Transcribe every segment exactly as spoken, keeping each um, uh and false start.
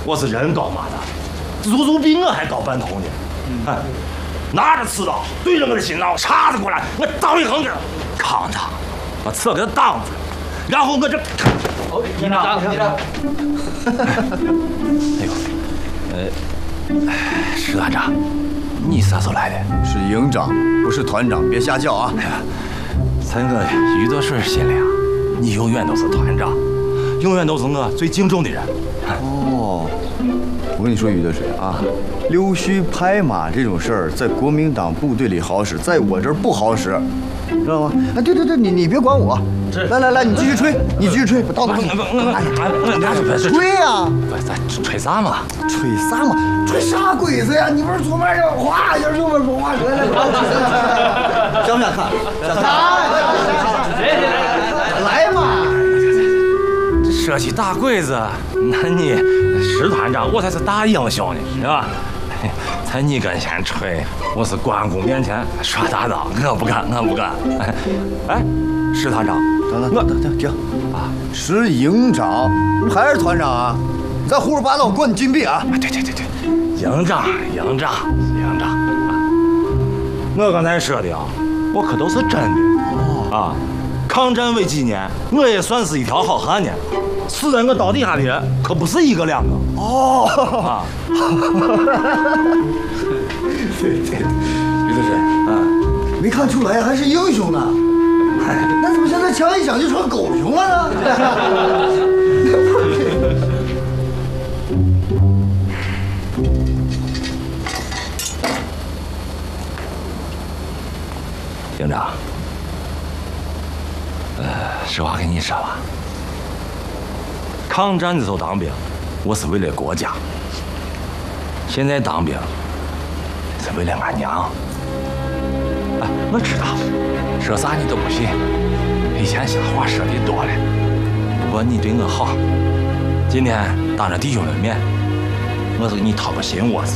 我是人高马大，足足比我还高半头呢。哎，拿着刺刀对着我的心脏插着过来，我当一横子，扛着，把刺给他挡住，然后我这， 哦，营长，营长， 哎呦，呃，石团长，你啥时候来的？ 是营长，不是团长，别瞎叫啊！ 哎呀，咱个于德顺心里啊，你永远都是团长，永远都是我最敬重的人。 哦，我跟你说，于德水啊，溜须拍马这种事儿，在国民党部队里好使，在我这儿不好使，知道吗？哎，对对对，你你别管我，来来来，你继续吹，你继续吹，把刀子。 我我我吹呀！ 不是，咱吹啥嘛？ 吹啥嘛？吹啥鬼子呀？你不是左面要哗一下右面说话，来来来，想不想看？想看？来来来，来嘛！ 说起大鬼子，那你石团长我才是大英雄呢，是吧？在你跟前吹，我是关公面前耍大刀，我不敢，我不敢。哎，石团长， 等等，等等停啊！石营长还是团长啊？你再胡说八道，我关你禁闭啊！ 对对对对，营长，营长，营长啊！我刚才说的啊，我可都是真的啊！抗战为几年，我也算是一条好汉呢。死在我刀底下的人可不是一个两个哦啊！ 对对，于德水，啊，没看出来还是英雄呢。那怎么现在枪一响就成狗熊了呢？ 营长，呃，实话跟你说吧，抗战的时候当兵，我是为了国家；现在当兵是为了俺娘。哎，我知道，说啥你都不信，以前瞎话说的多了。不过你对我好，今天当着弟兄的面，我是给你掏个心窝子。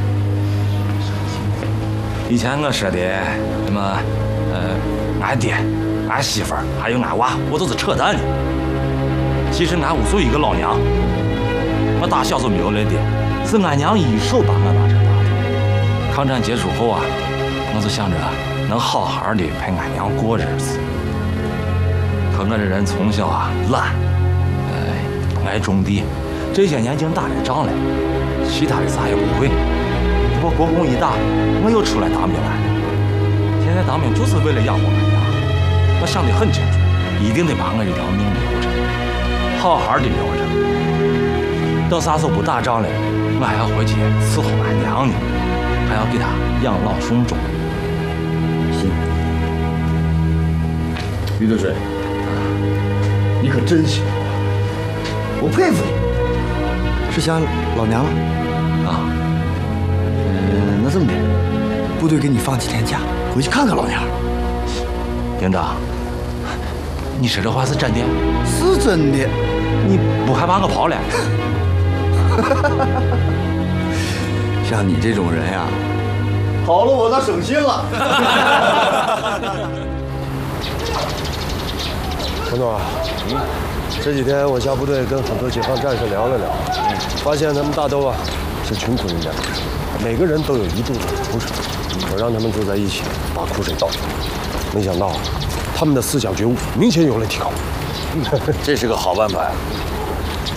以前我说的什么，呃，俺爹、俺媳妇儿还有俺娃，我都是扯淡的。其实俺屋就一个老娘，我打小就没有了爹，是俺娘一手把我拉扯大的。抗战结束后啊，我就想着能好好的陪俺娘过日子。可我这人从小啊懒，呃，爱种地，这些年净打着仗了，其他的啥也不会。不过国共一打，我又出来当兵了。现在当兵就是为了养活俺娘，我想得很清楚，一定得把我这条命留着，好好的留着。等啥时候不打仗了，我还要回去伺候俺娘呢，还要给她养老送终。 行，于德水，你可真行，我佩服你。是想老娘了？ 啊， 嗯，那这么的，部队给你放几天假，回去看看老娘。 营长，你说这话是真的？ 是真的。 你不害怕我跑了？ 像你这种人呀，好了我倒省心了。 彭总，嗯，这几天我下部队跟很多解放战士聊了聊，发现他们大都啊是穷苦人家，每个人都有一肚子苦水。我让他们住在一起，把苦水倒出来，没想到他们的思想觉悟明显有了提高。 这是个好办法。